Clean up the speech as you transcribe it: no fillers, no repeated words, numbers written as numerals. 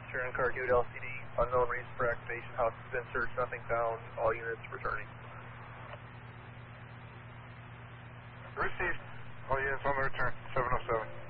Sharon Cardude LCD, unknown reason for activation, house has been searched, nothing found, all units returning. Received. All units on the return, 707.